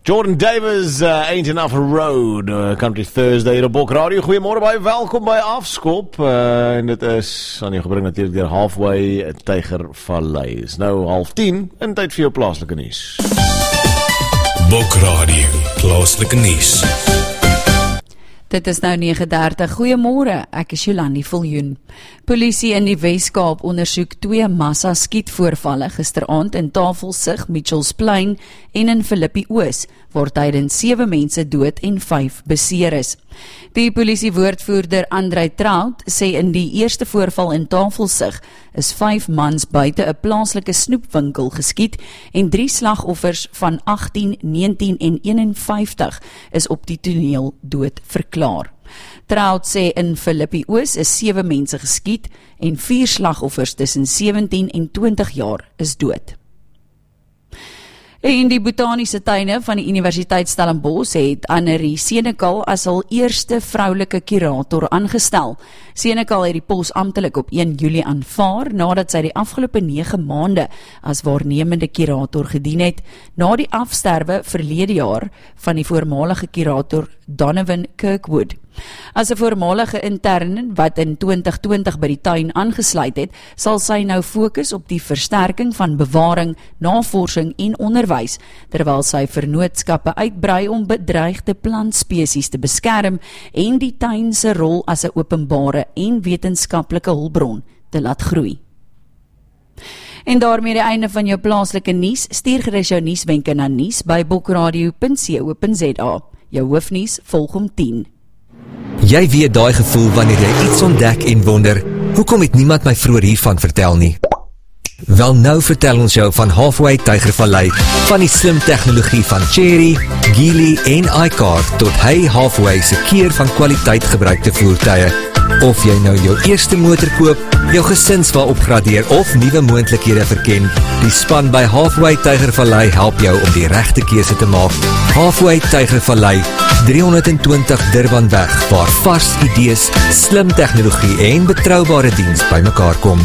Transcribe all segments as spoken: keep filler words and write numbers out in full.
Jordan Davis, uh, Ain't Enough Road, uh, Country Thursday hier op Bok Radio. Goeiemôre baie welkom by Afskop. Uh, en dit is aan jou gebring natuurlik deur Halfway Tygervallei. Is nou half tien en tyd vir jou plaaslike nuus. Bok Radio, plaaslike nuus. Dit is nou nege dertig. Goeiemôre, ek is Jolandi Viljoen. Polisie in die Wes-Kaap ondersoek twee massa skietvoorvalle gisteraand in Tafelsig, Mitchellsplein en in Philippi Oos, waar tydens sewe mense dood en vyf beseer is. Die polisiewoordvoerder Andrei Trout sê in die eerste voorval in Tafelsig is vyf mans buite 'n plaaslike snoepwinkel geskiet en drie slagoffers van agttien, negentien en een en vyftig is op die toneel dood verklaar. Trout sê in Philippi Oos is sewe mense geskiet en vier slagoffers tussen sewentien en twintig jaar is dood. En die botaniese tuine van die Universiteit Stellenbosch het Annerie Senekal as hul eerste vroulike kurator aangestel. Senekal het die pos amptelik op een Julie aanvaar, nadat sy die afgelope nege maande as waarnemende kurator gedien het, na die afsterwe verlede jaar van die voormalige kurator Donovan Kirkwood. As 'n voormalige intern wat in twintig twintig by die tuin aangesluit het, sal sy nou fokus op die versterking van bewaring, navorsing en onderwys, terwyl sy vennootskappe uitbrei om bedreigde plantspesies te beskerm en die tuin se rol as 'n openbare en wetenskaplike hulpbron te laat groei. En daarmee die einde van jou plaaslike nuus. Stuur gerus jou nuuswenke na nuus by bokradio punt co punt za. Jou hoofnuus volg om tien. Jy weet daai gevoel wanneer jy iets ontdek en wonder, hoekom het niemand my vroeër hiervan vertel nie? Wel, nou vertel ons jou van Halfway Tygervallei, van die slim tegnologie van Cherry, Geely en iCar tot hy Halfway se keer van kwaliteit gebruikte voertuie. Of jy nou jou eerste motor koop, jou gesinswa opgradeer of nuwe moontlikhede verken, die span by Halfway Tygervallei help jou om die regte keuse te maak. Halfway Tygervallei, driehonderdtwintig Durbanweg, waar vars idees, slim tegnologie en betroubare diens by mekaar kom.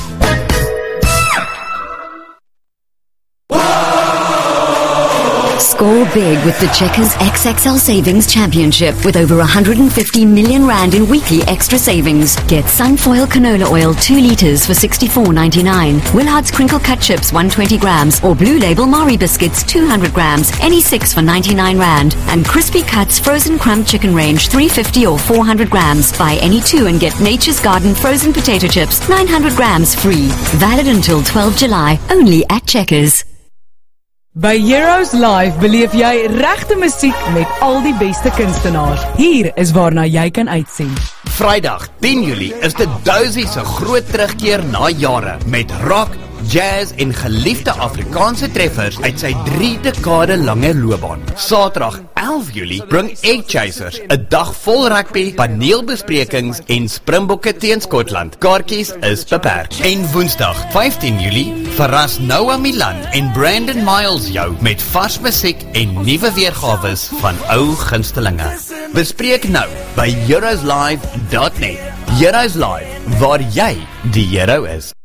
Score big with the Checkers X X L Savings Championship with over one hundred fifty million rand in weekly extra savings. Get Sunfoil canola oil two litres for sixty-four ninety-nine, Willard's crinkle cut chips one hundred twenty grams or Blue Label Mari biscuits two hundred grams, any six for ninety-nine rand, and Crispy Cuts frozen crumb chicken range three fifty or four hundred grams. Buy any two and get Nature's Garden frozen potato chips nine hundred grams free. Valid until twelfth July, only at Checkers. By Heroes Live beleef jy regte musiek met al die beste kunstenaars. Hier is waarna jy kan uitsien. Vrydag tien Julie is dit Dozy se groot terugkeer na jare met rock, jazz en geliefde Afrikaanse treffers uit sy drie dekade lange loopbaan. Saterdag elf Julie bring Egg Chasers, 'n dag vol rugby, paneelbesprekings en Springbokke teen Skotland. Kaartjies is beperk. En Woensdag vyftien Julie verras Noah Milan en Brandon Miles jou met vars musiek en nuwe weergawe van ou gunstelinge. Bespreek nou by heroes live dot net. Heroes Live, waar jy die hero is.